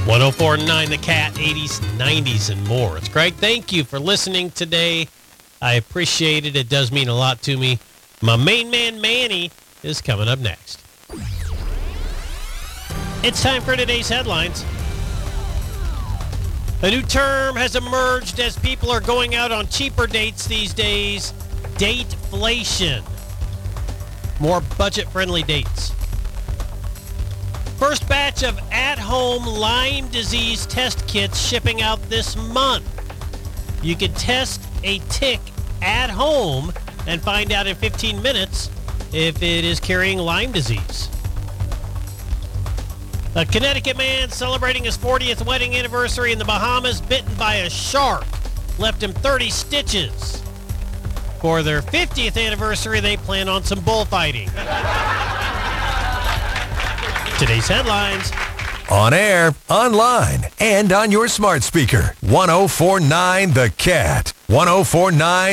1049 The Cat, 80s, 90s, and more. It's Greg. Thank you for listening today. I appreciate it. It does mean a lot to me. My main man, Manny, is coming up next. It's time for today's headlines. A new term has emerged as people are going out on cheaper dates these days. Dateflation. More budget-friendly dates. First batch of at-home Lyme disease test kits shipping out this month. You can test a tick at home and find out in 15 minutes if it is carrying Lyme disease. A Connecticut man celebrating his 40th wedding anniversary in the Bahamas, bitten by a shark, left him 30 stitches. For their 50th anniversary, they plan on some bullfighting. Today's headlines. On air, online, and on your smart speaker. 1049 The Cat. 1049